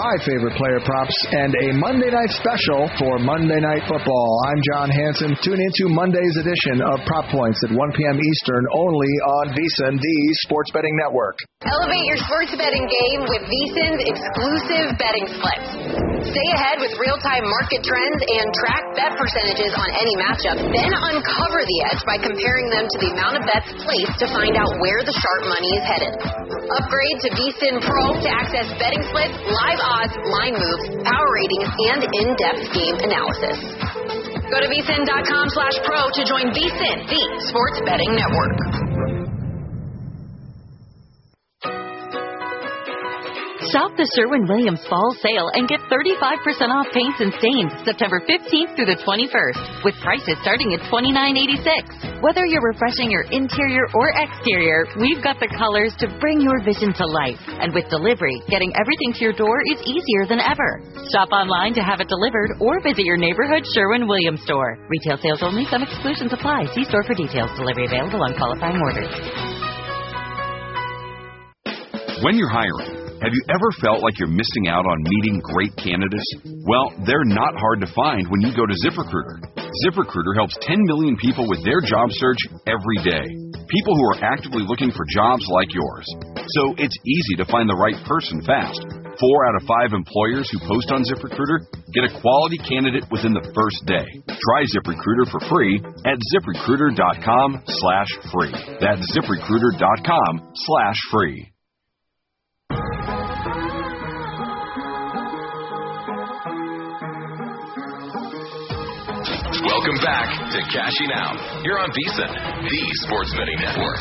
my favorite player props, and a Monday night special for Monday Night Football. I'm John Hansen. Tune into Monday's edition of Prop Points at 1 p.m. Eastern only on VSiN, the Sports Betting Network. Elevate your sports betting game with VSiN's exclusive betting splits. Stay ahead with real-time market trends and track bet percentages on any matchup. Then uncover the edge by comparing them to the amount of bets placed to find out where the sharp money is headed. Upgrade to VSiN Pro to access betting splits, live odds, line moves, power ratings, and in-depth game analysis. Go to vsin.com/pro to join VSiN, the Sports Betting Network. Shop the Sherwin-Williams Fall Sale and get 35% off paints and stains September 15th through the 21st, with prices starting at $29.86. Whether you're refreshing your interior or exterior, we've got the colors to bring your vision to life. And with delivery, getting everything to your door is easier than ever. Shop online to have it delivered or visit your neighborhood Sherwin-Williams store. Retail sales only. Some exclusions apply. See store for details. Delivery available on qualifying orders. When you're hiring, have you ever felt like you're missing out on meeting great candidates? Well, they're not hard to find when you go to ZipRecruiter. ZipRecruiter helps 10 million people with their job search every day. People who are actively looking for jobs like yours. So it's easy to find the right person fast. 4 out of 5 employers who post on ZipRecruiter get a quality candidate within the first day. Try ZipRecruiter for free at ZipRecruiter.com/free. That's ZipRecruiter.com/free. Welcome back to Cashing Out here on VSiN, the Sports Betting Network.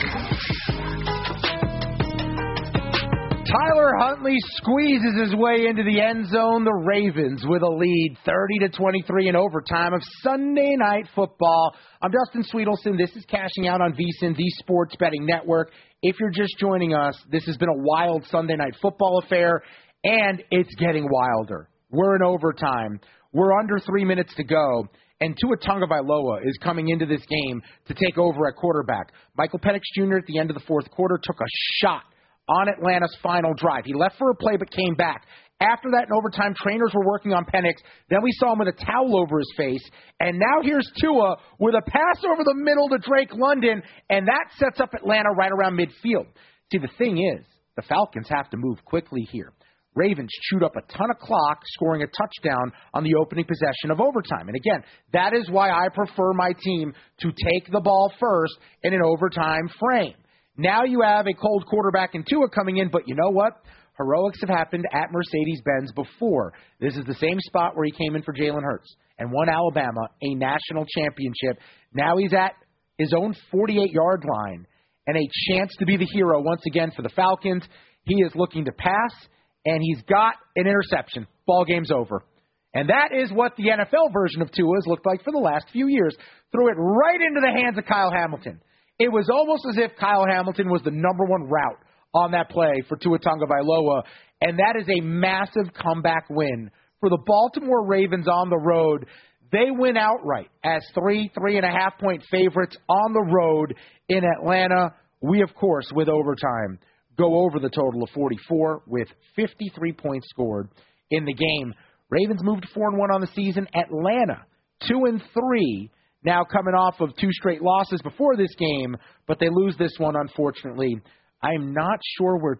Tyler Huntley squeezes his way into the end zone. The Ravens with a lead, 30-23 in overtime of Sunday Night Football. I'm Dustin Sweetelson. This is Cashing Out on VSiN, the Sports Betting Network. If you're just joining us, this has been a wild Sunday Night Football affair, and it's getting wilder. We're in overtime. We're under 3 minutes to go. And Tua Tagovailoa is coming into this game to take over at quarterback. Michael Penix Jr. at the end of the fourth quarter took a shot on Atlanta's final drive. He left for a play but came back. After that, in overtime, trainers were working on Penix. Then we saw him with a towel over his face. And now here's Tua with a pass over the middle to Drake London, and that sets up Atlanta right around midfield. See, the thing is, the Falcons have to move quickly here. Ravens chewed up a ton of clock, scoring a touchdown on the opening possession of overtime. And again, that is why I prefer my team to take the ball first in an overtime frame. Now you have a cold quarterback in Tua coming in, but you know what? Heroics have happened at Mercedes-Benz before. This is the same spot where he came in for Jalen Hurts and won Alabama a national championship. Now he's at his own 48-yard line and a chance to be the hero once again for the Falcons. He is looking to pass, and he's got an interception. Ball game's over. And that is what the NFL version of Tua has looked like for the last few years. Threw it right into the hands of Kyle Hamilton. It was almost as if Kyle Hamilton was the number one route on that play for Tua Tagovailoa, and that is a massive comeback win for the Baltimore Ravens on the road. They win outright as 3.5-point favorites on the road in Atlanta. We, of course, with overtime, go over the total of 44 with 53 points scored in the game. Ravens moved 4-1 on the season. Atlanta 2-3, now coming off of 2 straight losses before this game, but they lose this one, unfortunately. I'm not sure where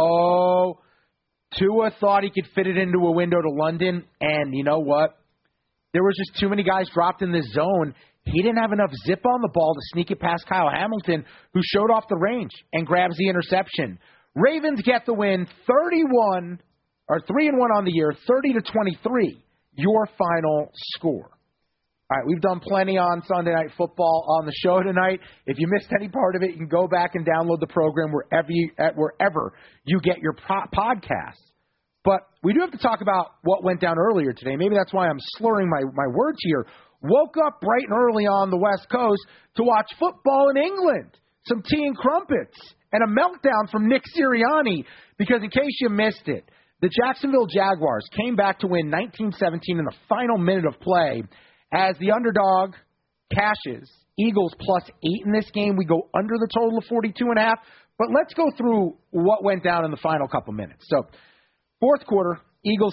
Tua thought he could fit it into a window to London, and you know what? There was just too many guys dropped in this zone. He didn't have enough zip on the ball to sneak it past Kyle Hamilton, who showed off the range and grabs the interception. Ravens get the win, 3-1 on the year, 30-23, your final score. All right, we've done plenty on Sunday Night Football on the show tonight. If you missed any part of it, you can go back and download the program wherever you get your podcasts. But we do have to talk about what went down earlier today. Maybe that's why I'm slurring my words here. Woke up bright and early on the West Coast to watch football in England, some tea and crumpets, and a meltdown from Nick Sirianni, because in case you missed it, the Jacksonville Jaguars came back to win 19-17 in the final minute of play as the underdog cashes. Eagles +8 in this game. We go under the total of 42.5. But let's go through what went down in the final couple minutes. So, fourth quarter, Eagles